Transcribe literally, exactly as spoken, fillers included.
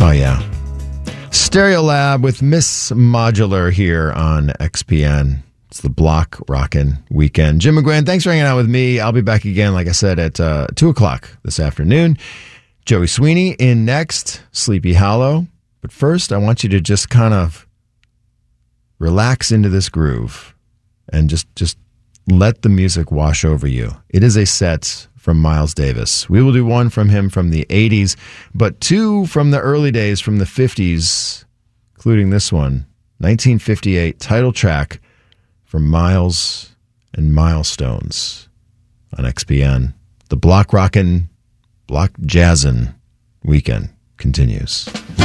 Oh, yeah. Stereolab with Miss Modular here on X P N. It's the Block Rockin' Weekend. Jim McGuinn, thanks for hanging out with me. I'll be back again, like I said, at uh, two o'clock this afternoon. Joey Sweeney in next, Sleepy Hollow. But first, I want you to just kind of relax into this groove and just, just let the music wash over you. It is a set from Miles Davis. We will do one from him from the eighties, but two from the early days, from the fifties, including this one, nineteen fifty-eight title track from Miles and Milestones on X P N. The Block Rockin', Block Jazzin' Weekend continues.